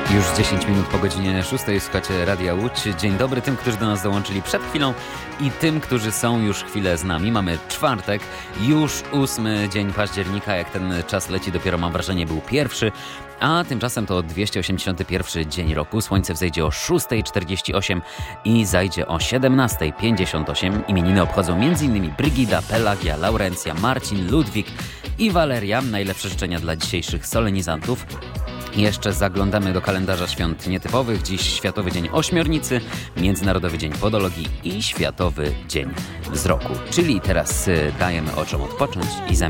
Już 10 minut po godzinie 6 słuchacie Radia Łódź. Dzień dobry tym, którzy do nas dołączyli przed chwilą i tym, którzy są już chwilę z nami. Mamy czwartek, już 8 dzień października. Jak ten czas leci, dopiero mam wrażenie był pierwszy. A tymczasem to 281 dzień roku. Słońce wzejdzie o 6:48 i zajdzie o 17:58. Imieniny obchodzą m.in. Brygida, Pelagia, Laurencja, Marcin, Ludwik i Waleria. Najlepsze życzenia dla dzisiejszych solenizantów. Jeszcze zaglądamy do kalendarza świąt nietypowych. Dziś Światowy Dzień Ośmiornicy, Międzynarodowy Dzień Podologii i Światowy Dzień Wzroku. Czyli teraz dajemy oczom odpocząć i